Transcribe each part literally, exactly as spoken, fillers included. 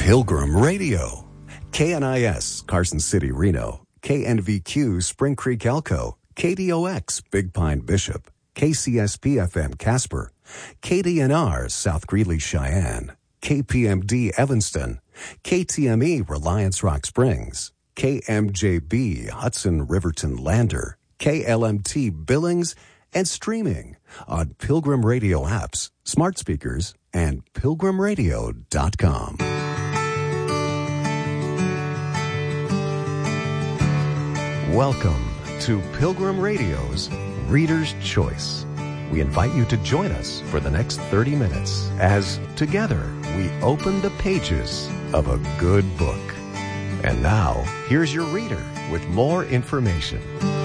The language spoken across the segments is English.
Pilgrim Radio. K N I S, Carson City, Reno. K N V Q, Spring Creek, Elko. K D O X, Big Pine, Bishop. K C S P F M, Casper. K D N R, South Greeley, Cheyenne. K P M D, Evanston. K T M E, Reliance Rock Springs. K M J B, Hudson, Riverton, Lander. K L M T, Billings, and streaming on Pilgrim Radio apps, smart speakers, and pilgrim radio dot com. Welcome to Pilgrim Radio's Reader's Choice. We invite you to join us for the next thirty minutes as together we open the pages of a good book. And now, here's your reader with more information.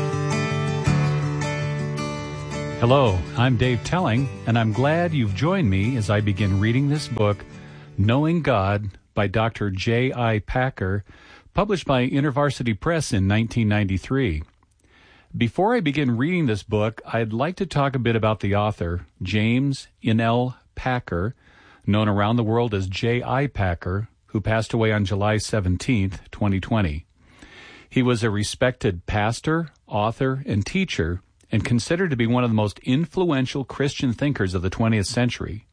Hello, I'm Dave Telling, and I'm glad you've joined me as I begin reading this book, Knowing God, by Doctor J I. Packer, published by InterVarsity Press in nineteen ninety-three. Before I begin reading this book, I'd like to talk a bit about the author, James N L Packer, known around the world as J I. Packer, who passed away on July seventeenth, twenty twenty. He was a respected pastor, author, and teacher, and considered to be one of the most influential Christian thinkers of the twentieth century.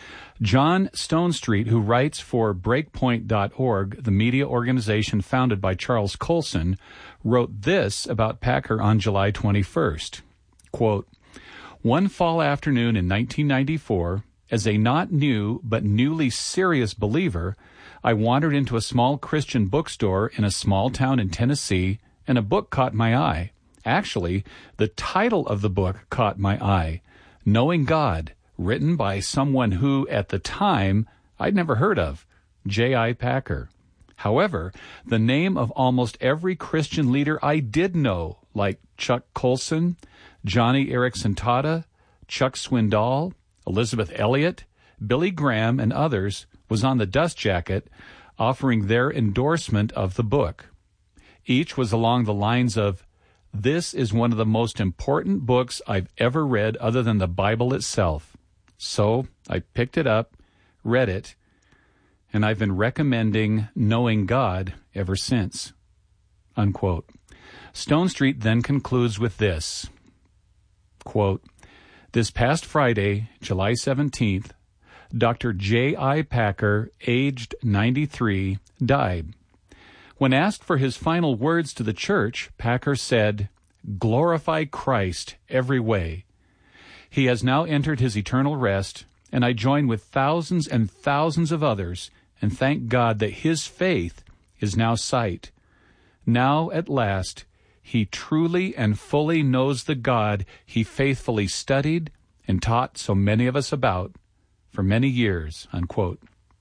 John Stonestreet, who writes for Breakpoint dot org, the media organization founded by Charles Colson, wrote this about Packer on July twenty-first. Quote, "One fall afternoon in nineteen ninety-four, as a not new but newly serious believer, I wandered into a small Christian bookstore in a small town in Tennessee, and a book caught my eye. Actually, the title of the book caught my eye, Knowing God, written by someone who, at the time, I'd never heard of, J I. Packer. However, the name of almost every Christian leader I did know, like Chuck Colson, Johnny Erickson Tata, Chuck Swindoll, Elizabeth Elliot, Billy Graham, and others, was on the dust jacket, offering their endorsement of the book. Each was along the lines of, 'This is one of the most important books I've ever read other than the Bible itself.' So I picked it up, read it, and I've been recommending Knowing God ever since." Unquote. Stonestreet then concludes with this, quote, "This past Friday, July seventeenth, Doctor J I. Packer, aged ninety-three, died. When asked for his final words to the church, Packer said, 'Glorify Christ every way.' He has now entered his eternal rest, and I join with thousands and thousands of others and thank God that his faith is now sight. Now, at last, he truly and fully knows the God he faithfully studied and taught so many of us about for many years." Unquote.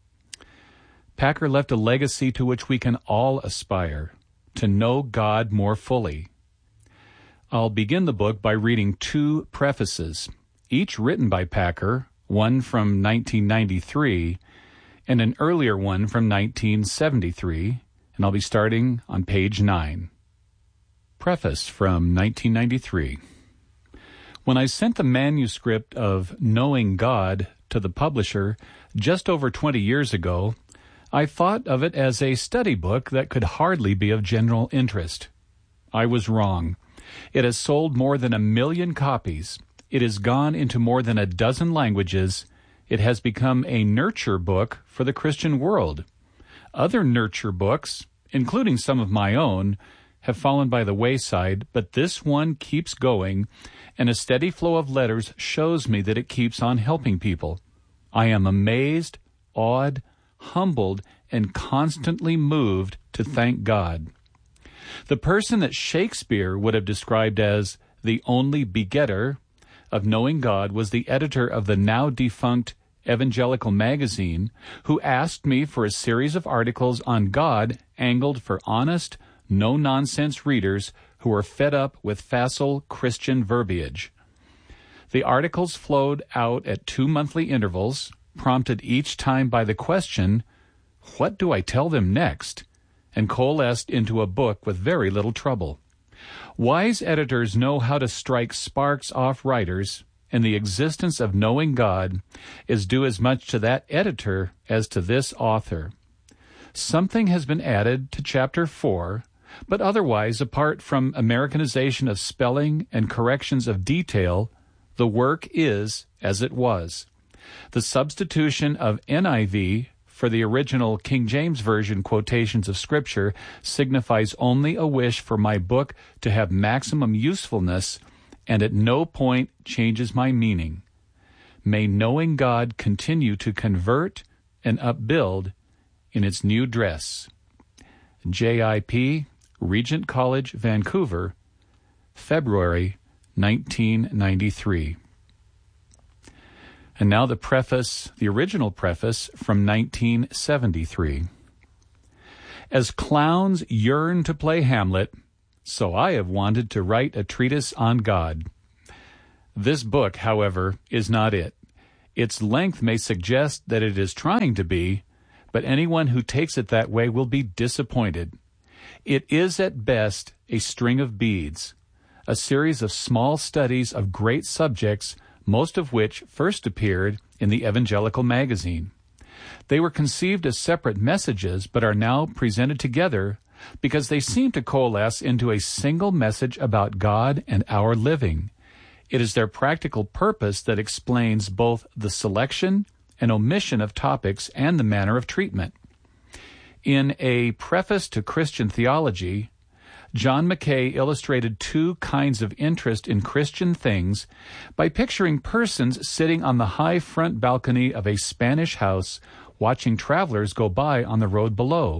Packer left a legacy to which we can all aspire, to know God more fully. I'll begin the book by reading two prefaces, each written by Packer, one from nineteen ninety-three and an earlier one from nineteen seventy-three, and I'll be starting on page nine. Preface from nineteen ninety-three. When I sent the manuscript of Knowing God to the publisher just over twenty years ago, I thought of it as a study book that could hardly be of general interest. I was wrong. It has sold more than a million copies. It has gone into more than a dozen languages. It has become a nurture book for the Christian world. Other nurture books, including some of my own, have fallen by the wayside, but this one keeps going, and a steady flow of letters shows me that it keeps on helping people. I am amazed, awed, humbled, and constantly moved to thank God. The person that Shakespeare would have described as the only begetter of Knowing God was the editor of the now-defunct Evangelical magazine, who asked me for a series of articles on God angled for honest, no-nonsense readers who were fed up with facile Christian verbiage. The articles flowed out at two monthly intervals, prompted each time by the question, "What do I tell them next?" and coalesced into a book with very little trouble. Wise editors know how to strike sparks off writers, and the existence of Knowing God is due as much to that editor as to this author. Something has been added to Chapter four, but otherwise, apart from Americanization of spelling and corrections of detail, the work is as it was. The substitution of N I V for the original King James Version quotations of Scripture signifies only a wish for my book to have maximum usefulness and at no point changes my meaning. May knowing God continue to convert and upbuild in its new dress. J I P, Regent College, Vancouver, February nineteen ninety-three. And now the preface, the original preface from nineteen seventy-three. As clowns yearn to play Hamlet, so I have wanted to write a treatise on God. This book, however, is not it. Its length may suggest that it is trying to be, but anyone who takes it that way will be disappointed. It is at best a string of beads, a series of small studies of great subjects, most of which first appeared in the Evangelical Magazine. They were conceived as separate messages, but are now presented together because they seem to coalesce into a single message about God and our living. It is their practical purpose that explains both the selection and omission of topics and the manner of treatment. In a preface to Christian theology, John Mackay illustrated two kinds of interest in Christian things by picturing persons sitting on the high front balcony of a Spanish house watching travelers go by on the road below.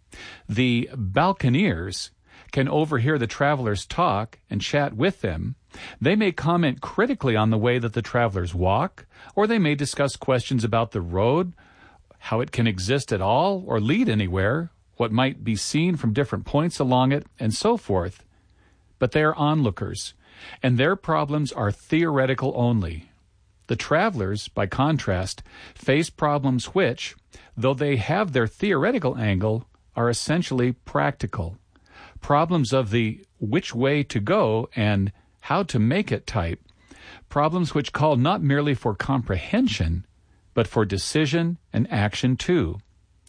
The balconeers can overhear the travelers talk and chat with them. They may comment critically on the way that the travelers walk, or they may discuss questions about the road, how it can exist at all or lead anywhere, what might be seen from different points along it, and so forth. But they are onlookers, and their problems are theoretical only. The travelers, by contrast, face problems which, though they have their theoretical angle, are essentially practical. Problems of the which way to go and how to make it type. Problems which call not merely for comprehension, but for decision and action too.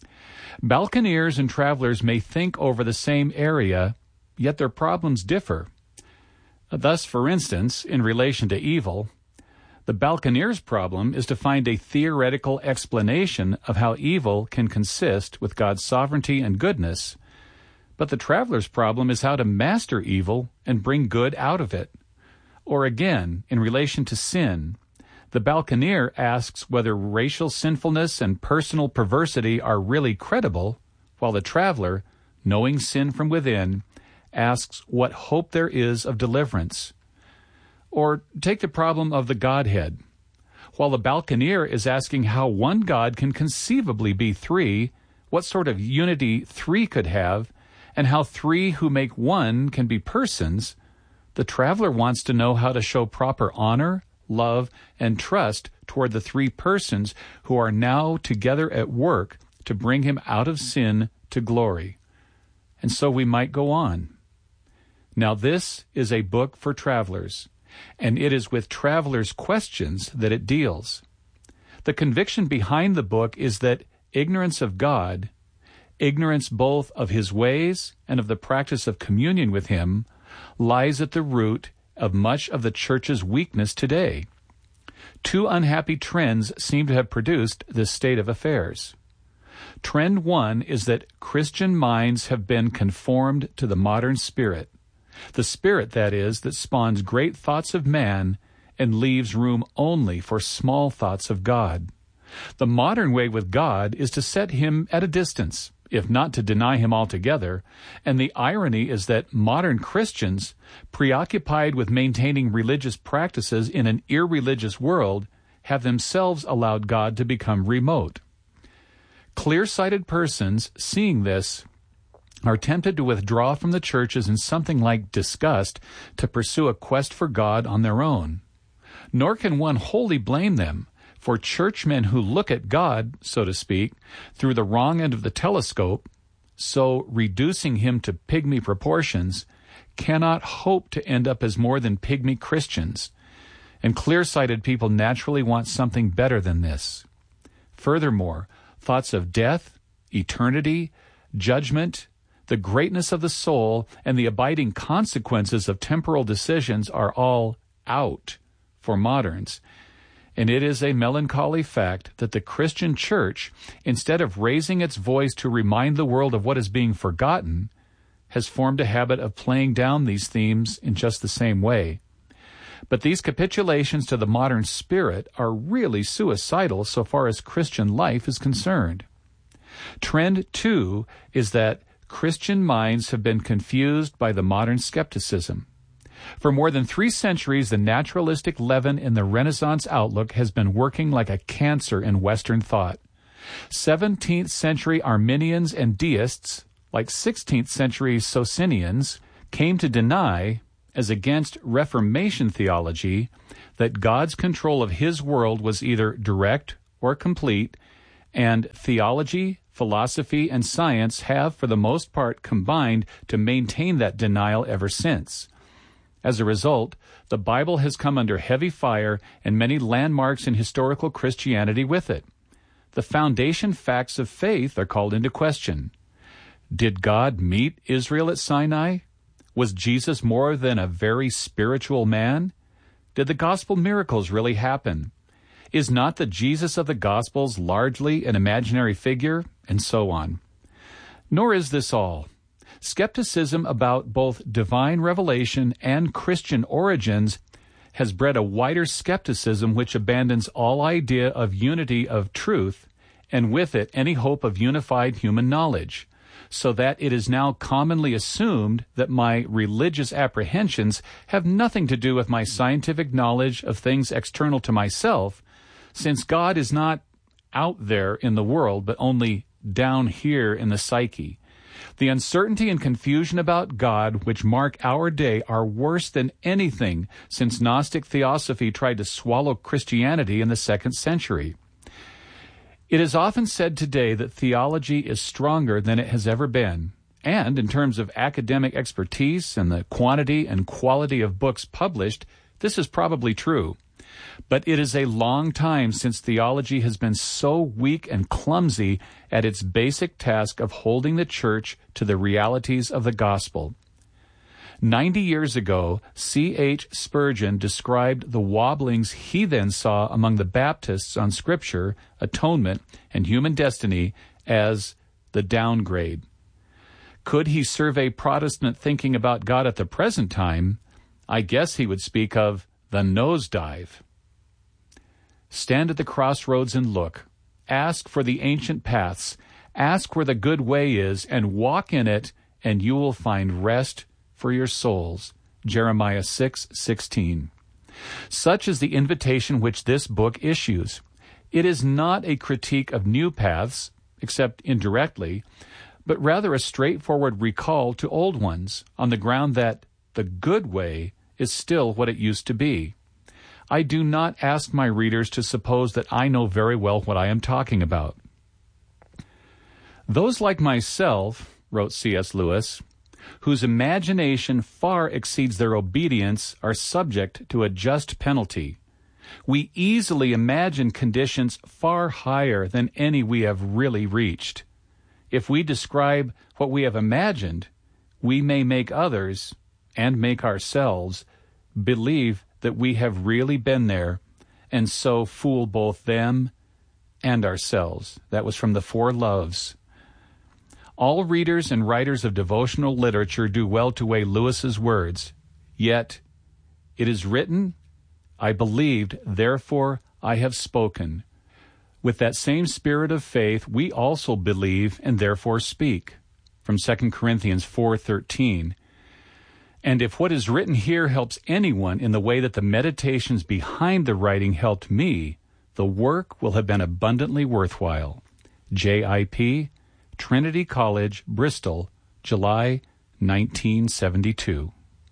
Balconeers and travelers may think over the same area, yet their problems differ. Thus, for instance, in relation to evil, the balconeer's problem is to find a theoretical explanation of how evil can consist with God's sovereignty and goodness, but the traveler's problem is how to master evil and bring good out of it. Or again, in relation to sin, the balconeer asks whether racial sinfulness and personal perversity are really credible, while the traveler, knowing sin from within, asks what hope there is of deliverance. Or take the problem of the Godhead. While the balconeer is asking how one God can conceivably be three, what sort of unity three could have, and how three who make one can be persons, the traveler wants to know how to show proper honor, love, and trust toward the three persons who are now together at work to bring him out of sin to glory. And so we might go on. Now this is a book for travelers, and it is with travelers' questions that it deals. The conviction behind the book is that ignorance of God, ignorance both of his ways and of the practice of communion with him, lies at the root of much of the church's weakness today. Two unhappy trends seem to have produced this state of affairs. Trend one is that Christian minds have been conformed to the modern spirit, the spirit, that is, that spawns great thoughts of man and leaves room only for small thoughts of God. The modern way with God is to set him at a distance, if not to deny him altogether, and the irony is that modern Christians, preoccupied with maintaining religious practices in an irreligious world, have themselves allowed God to become remote. Clear-sighted persons, seeing this, are tempted to withdraw from the churches in something like disgust to pursue a quest for God on their own. Nor can one wholly blame them, for churchmen who look at God, so to speak, through the wrong end of the telescope, so reducing him to pygmy proportions, cannot hope to end up as more than pygmy Christians. And clear-sighted people naturally want something better than this. Furthermore, thoughts of death, eternity, judgment, the greatness of the soul, and the abiding consequences of temporal decisions are all out for moderns. And it is a melancholy fact that the Christian church, instead of raising its voice to remind the world of what is being forgotten, has formed a habit of playing down these themes in just the same way. But these capitulations to the modern spirit are really suicidal so far as Christian life is concerned. Trend two is that Christian minds have been confused by the modern skepticism. For more than three centuries, the naturalistic leaven in the Renaissance outlook has been working like a cancer in Western thought. seventeenth century Arminians and deists, like sixteenth century Socinians, came to deny, as against Reformation theology, that God's control of His world was either direct or complete, and theology, philosophy, and science have, for the most part, combined to maintain that denial ever since. As a result, the Bible has come under heavy fire and many landmarks in historical Christianity with it. The foundation facts of faith are called into question. Did God meet Israel at Sinai? Was Jesus more than a very spiritual man? Did the gospel miracles really happen? Is not the Jesus of the Gospels largely an imaginary figure? And so on. Nor is this all. Skepticism about both divine revelation and Christian origins has bred a wider skepticism which abandons all idea of unity of truth, and with it any hope of unified human knowledge, so that it is now commonly assumed that my religious apprehensions have nothing to do with my scientific knowledge of things external to myself, since God is not out there in the world, but only down here in the psyche. The uncertainty and confusion about God which mark our day are worse than anything since Gnostic theosophy tried to swallow Christianity in the second century. It is often said today that theology is stronger than it has ever been, and in terms of academic expertise and the quantity and quality of books published, this is probably true. But it is a long time since theology has been so weak and clumsy at its basic task of holding the church to the realities of the gospel. Ninety years ago, C H Spurgeon described the wobblings he then saw among the Baptists on Scripture, atonement, and human destiny as the downgrade. Could he survey Protestant thinking about God at the present time, I guess he would speak of the nosedive. Stand at the crossroads and look. Ask for the ancient paths. Ask where the good way is, and walk in it, and you will find rest for your souls. Jeremiah six sixteen. Such is the invitation which this book issues. It is not a critique of new paths, except indirectly, but rather a straightforward recall to old ones, on the ground that the good way is still what it used to be. I do not ask my readers to suppose that I know very well what I am talking about. Those like myself, wrote C S Lewis, whose imagination far exceeds their obedience are subject to a just penalty. We easily imagine conditions far higher than any we have really reached. If we describe what we have imagined, we may make others, and make ourselves, believe that we have really been there, and so fool both them and ourselves. That was from the Four Loves. All readers and writers of devotional literature do well to weigh Lewis's words. Yet, it is written, I believed, therefore I have spoken. With that same spirit of faith, we also believe and therefore speak. From Second Corinthians four thirteen. And if what is written here helps anyone in the way that the meditations behind the writing helped me, the work will have been abundantly worthwhile. J I P, Trinity College, Bristol, July nineteen seventy-two.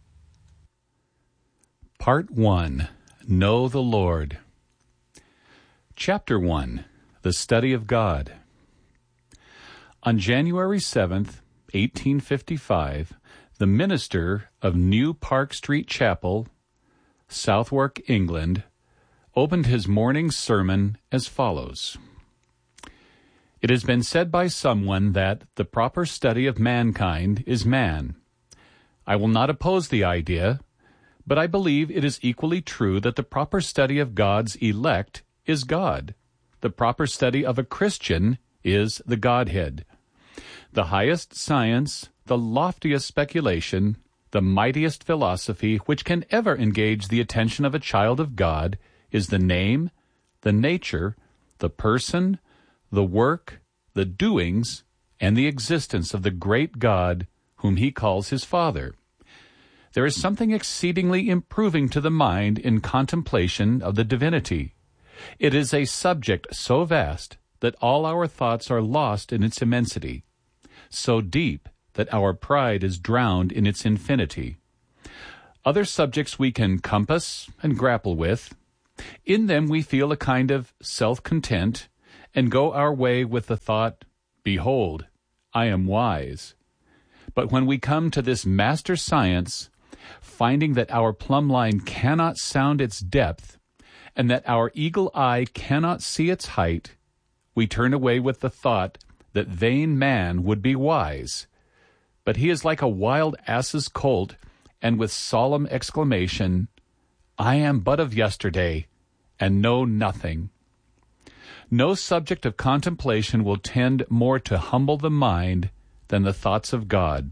Part one. Know the Lord. Chapter one. The Study of God. On January seventh, eighteen fifty-five, the minister of New Park Street Chapel, Southwark, England, opened his morning sermon as follows. It has been said by someone that the proper study of mankind is man. I will not oppose the idea, but I believe it is equally true that the proper study of God's elect is God. The proper study of a Christian is the Godhead. The highest science, the loftiest speculation, the mightiest philosophy which can ever engage the attention of a child of God is the name, the nature, the person, the work, the doings, and the existence of the great God whom he calls his Father. There is something exceedingly improving to the mind in contemplation of the divinity. It is a subject so vast that all our thoughts are lost in its immensity, so deep that our pride is drowned in its infinity. Other subjects we can compass and grapple with. In them we feel a kind of self-content and go our way with the thought, "Behold, I am wise." But when we come to this master science, finding that our plumb line cannot sound its depth, and that our eagle eye cannot see its height, we turn away with the thought that vain man would be wise. But he is like a wild ass's colt, and with solemn exclamation, "I am but of yesterday, and know nothing." No subject of contemplation will tend more to humble the mind than the thoughts of God.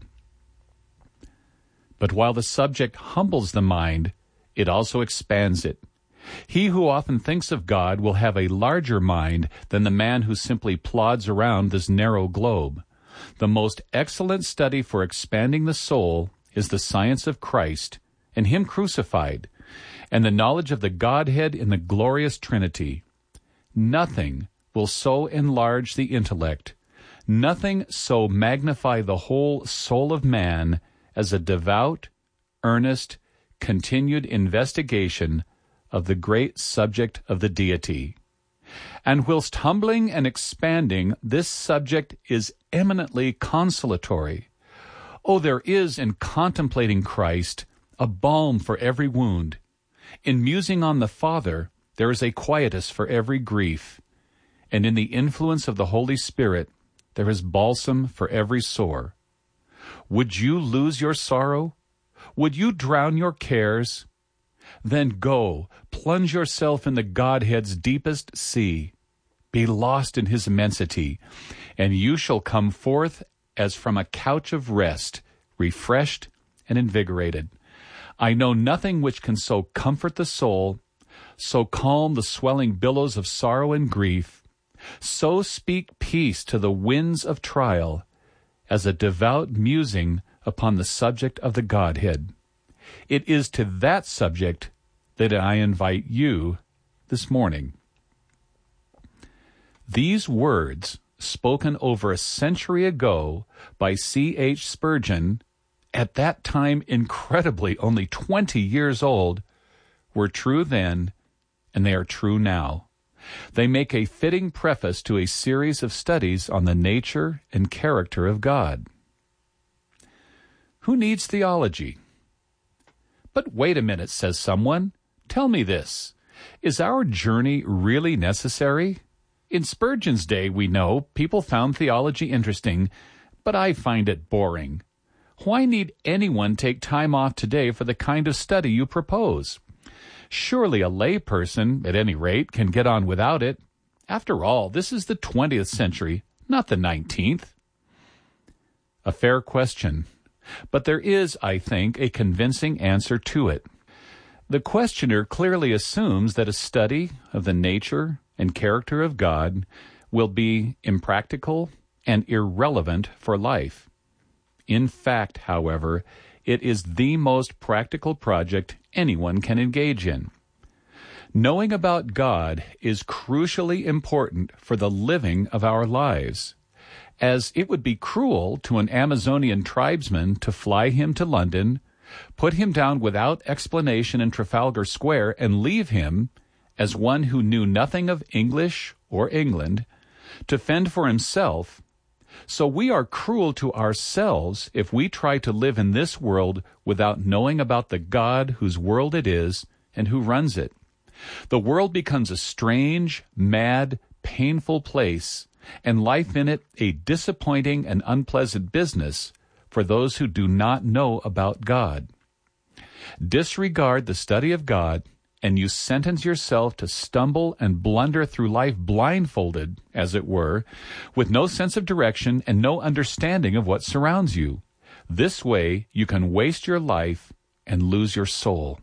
But while the subject humbles the mind, it also expands it. He who often thinks of God will have a larger mind than the man who simply plods around this narrow globe. The most excellent study for expanding the soul is the science of Christ and Him crucified, and the knowledge of the Godhead in the glorious Trinity. Nothing will so enlarge the intellect, nothing so magnify the whole soul of man as a devout, earnest, continued investigation of the great subject of the deity. And whilst humbling and expanding, this subject is eminently consolatory. Oh, there is in contemplating Christ a balm for every wound. In musing on the Father, there is a quietus for every grief. And in the influence of the Holy Spirit, there is balsam for every sore. Would you lose your sorrow? Would you drown your cares? Then go, plunge yourself in the Godhead's deepest sea. Be lost in His immensity, and you shall come forth as from a couch of rest, refreshed and invigorated. I know nothing which can so comfort the soul, so calm the swelling billows of sorrow and grief, so speak peace to the winds of trial, as a devout musing upon the subject of the Godhead. It is to that subject that I invite you this morning. These words, spoken over a century ago by C H Spurgeon, at that time incredibly only twenty years old, were true then, and they are true now. They make a fitting preface to a series of studies on the nature and character of God. Who needs theology? But wait a minute, says someone. Tell me this. Is our journey really necessary? In Spurgeon's day, we know, people found theology interesting, but I find it boring. Why need anyone take time off today for the kind of study you propose? Surely a lay person, at any rate, can get on without it. After all, this is the twentieth century, not the nineteenth. A fair question, but there is, I think, a convincing answer to it. The questioner clearly assumes that a study of the nature and character of God will be impractical and irrelevant for life. In fact, however, it is the most practical project anyone can engage in. Knowing about God is crucially important for the living of our lives, as it would be cruel to an Amazonian tribesman to fly him to London, put him down without explanation in Trafalgar Square, and leave him, as one who knew nothing of English or England, to fend for himself. So we are cruel to ourselves if we try to live in this world without knowing about the God whose world it is and who runs it. The world becomes a strange, mad, painful place and life in it a disappointing and unpleasant business for those who do not know about God. Disregard the study of God, and you sentence yourself to stumble and blunder through life blindfolded, as it were, with no sense of direction and no understanding of what surrounds you. This way, you can waste your life and lose your soul.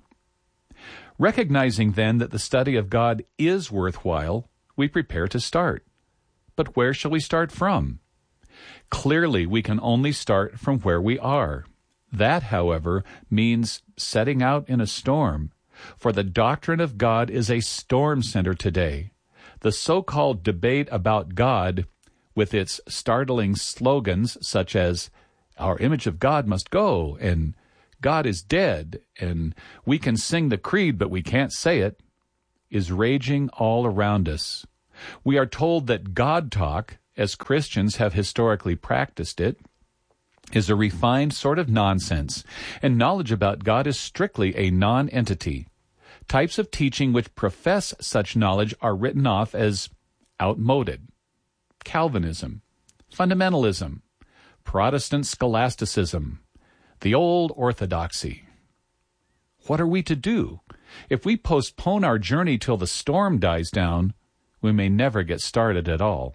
Recognizing then that the study of God is worthwhile, we prepare to start. But where shall we start from? Clearly, we can only start from where we are. That, however, means setting out in a storm, for the doctrine of God is a storm center today. The so-called debate about God, with its startling slogans such as, "Our image of God must go," and "God is dead," and "We can sing the creed, but we can't say it," is raging all around us. We are told that God talk, as Christians have historically practiced it, is a refined sort of nonsense, and knowledge about God is strictly a non-entity. Types of teaching which profess such knowledge are written off as outmoded. Calvinism, fundamentalism, Protestant scholasticism, the old orthodoxy. What are we to do? If we postpone our journey till the storm dies down, we may never get started at all.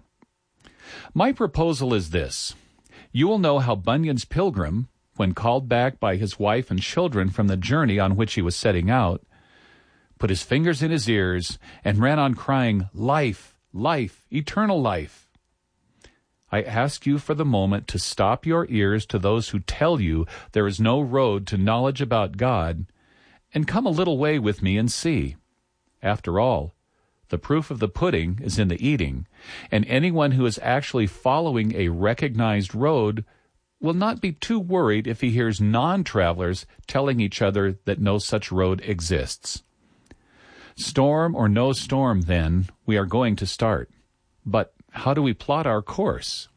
My proposal is this. You will know how Bunyan's pilgrim, when called back by his wife and children from the journey on which he was setting out, put his fingers in his ears and ran on crying, "Life, life, eternal life." I ask you for the moment to stop your ears to those who tell you there is no road to knowledge about God, and come a little way with me and see. After all, the proof of the pudding is in the eating, and anyone who is actually following a recognized road will not be too worried if he hears non-travelers telling each other that no such road exists. Storm or no storm, then, we are going to start. But how do we plot our course?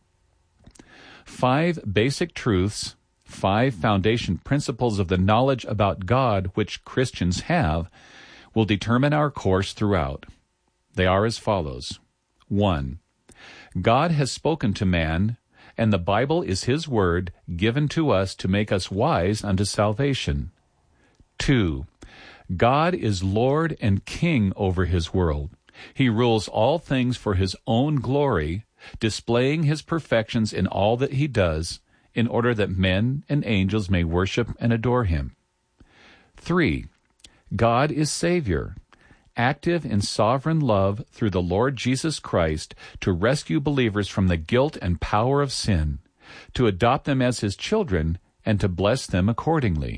Five basic truths, five foundation principles of the knowledge about God which Christians have, will determine our course throughout. They are as follows. One, God has spoken to man, and the Bible is His word given to us to make us wise unto salvation. Two, God is Lord and King over His world. He rules all things for His own glory, displaying His perfections in all that He does, in order that men and angels may worship and adore Him. Three, God is Savior, active in sovereign love through the Lord Jesus Christ to rescue believers from the guilt and power of sin, to adopt them as His children, and to bless them accordingly.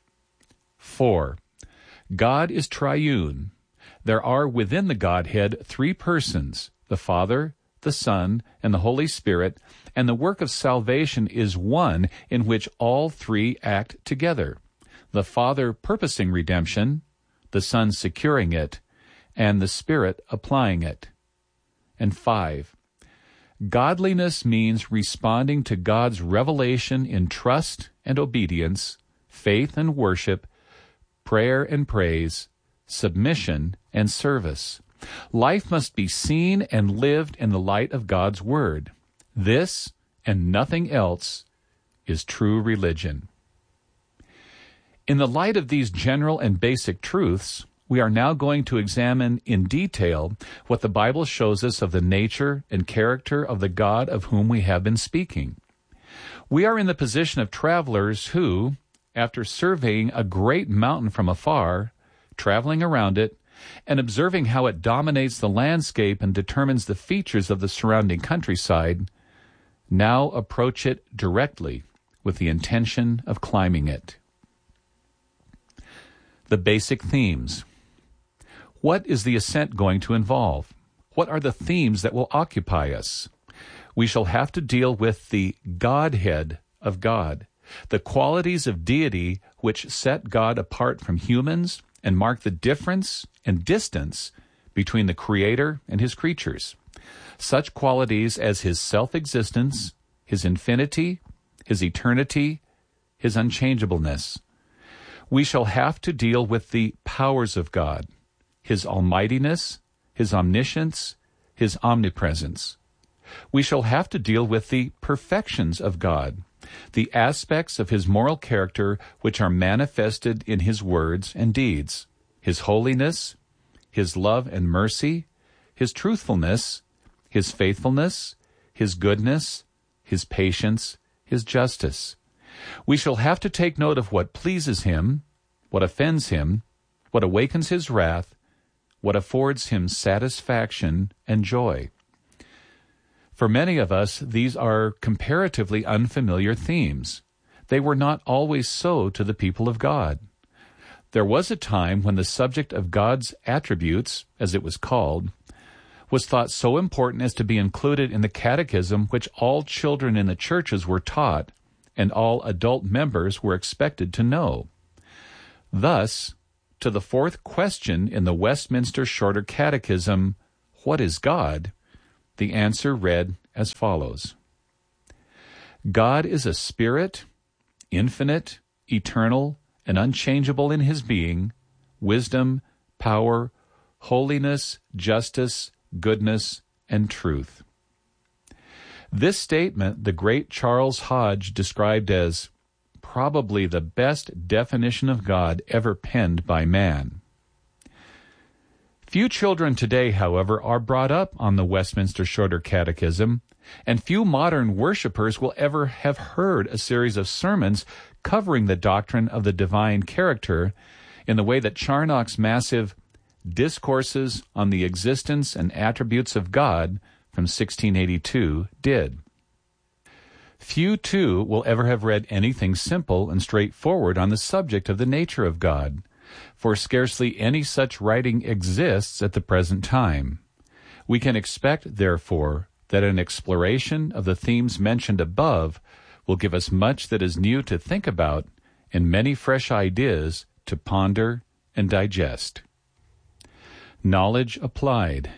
Four, God is triune. There are within the Godhead three persons, the Father, the Son, and the Holy Spirit, and the work of salvation is one in which all three act together. The Father purposing redemption, the Son securing it, and the Spirit applying it. And five, godliness means responding to God's revelation in trust and obedience, faith and worship, prayer and praise, submission and service. Life must be seen and lived in the light of God's Word. This, and nothing else, is true religion. In the light of these general and basic truths, we are now going to examine in detail what the Bible shows us of the nature and character of the God of whom we have been speaking. We are in the position of travelers who, after surveying a great mountain from afar, traveling around it, and observing how it dominates the landscape and determines the features of the surrounding countryside, now approach it directly with the intention of climbing it. The basic themes. What is the ascent going to involve? What are the themes that will occupy us? We shall have to deal with the Godhead of God, the qualities of deity which set God apart from humans and mark the difference and distance between the Creator and His creatures. Such qualities as His self-existence, His infinity, His eternity, His unchangeableness. We shall have to deal with the powers of God, His almightiness, His omniscience, His omnipresence, We shall have to deal with the perfections of God, the aspects of his moral character which are manifested in his words and deeds, his holiness, his love and mercy, his truthfulness, his faithfulness, his goodness, his patience, his justice. We shall have to take note of what pleases him, what offends him, what awakens his wrath, what affords him satisfaction and joy. For many of us, these are comparatively unfamiliar themes. They were not always so to the people of God. There was a time when the subject of God's attributes, as it was called, was thought so important as to be included in the catechism which all children in the churches were taught and all adult members were expected to know. Thus, to the fourth question in the Westminster Shorter Catechism, "What is God?" the answer read as follows: God is a spirit, infinite, eternal, and unchangeable in his being, wisdom, power, holiness, justice, goodness, and truth. This statement the great Charles Hodge described as probably the best definition of God ever penned by man. Few children today, however, are brought up on the Westminster Shorter Catechism, and few modern worshipers will ever have heard a series of sermons covering the doctrine of the divine character in the way that Charnock's massive Discourses on the Existence and Attributes of God from sixteen eighty-two did. Few, too, will ever have read anything simple and straightforward on the subject of the nature of God, for scarcely any such writing exists at the present time. We can expect, therefore, that an exploration of the themes mentioned above will give us much that is new to think about and many fresh ideas to ponder and digest. Knowledge applied.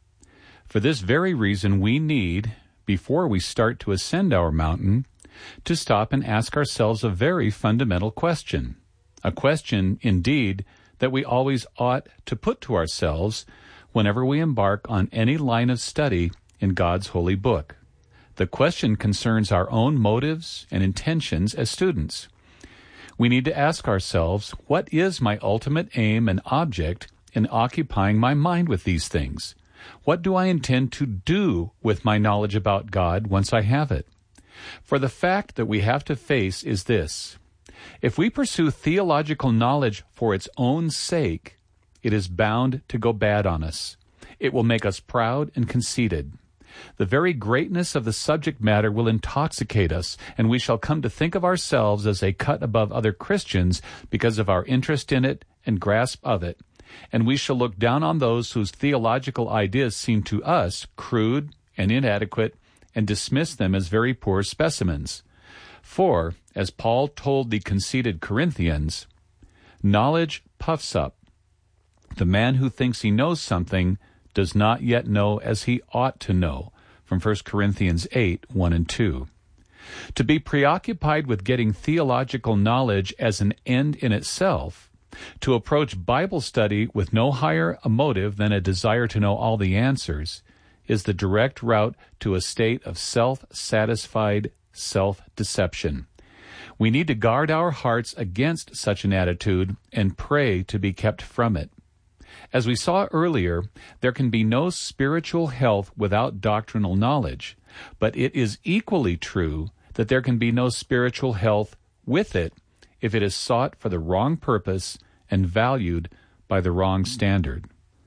For this very reason, we need, before we start to ascend our mountain, to stop and ask ourselves a very fundamental question. A question, indeed, that we always ought to put to ourselves whenever we embark on any line of study in God's holy book. The question concerns our own motives and intentions as students. We need to ask ourselves, what is my ultimate aim and object in occupying my mind with these things? What do I intend to do with my knowledge about God once I have it? For the fact that we have to face is this: if we pursue theological knowledge for its own sake, it is bound to go bad on us. It will make us proud and conceited. The very greatness of the subject matter will intoxicate us, and we shall come to think of ourselves as a cut above other Christians because of our interest in it and grasp of it, and we shall look down on those whose theological ideas seem to us crude and inadequate and dismiss them as very poor specimens. For, as Paul told the conceited Corinthians, knowledge puffs up. The man who thinks he knows something does not yet know as he ought to know, from First Corinthians eight, one and two. To be preoccupied with getting theological knowledge as an end in itself, to approach Bible study with no higher a motive than a desire to know all the answers, is the direct route to a state of self-satisfied self-deception. We need to guard our hearts against such an attitude and pray to be kept from it. As we saw earlier, there can be no spiritual health without doctrinal knowledge, but it is equally true that there can be no spiritual health with it if it is sought for the wrong purpose and valued by the wrong standard.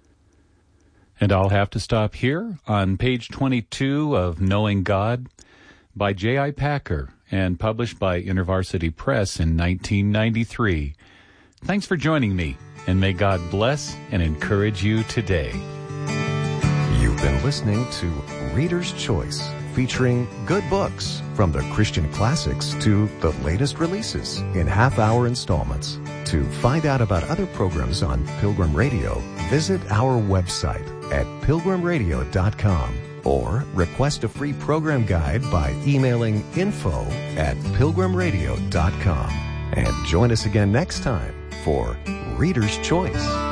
And I'll have to stop here on page twenty-two of Knowing God by J I Packer and published by InterVarsity Press in nineteen ninety-three. Thanks for joining me, and may God bless and encourage you today. You've been listening to Reader's Choice, featuring good books from the Christian classics to the latest releases in half-hour installments. To find out about other programs on Pilgrim Radio, visit our website at pilgrim radio dot com or request a free program guide by emailing info at pilgrim radio dot com. And join us again next time for Reader's Choice.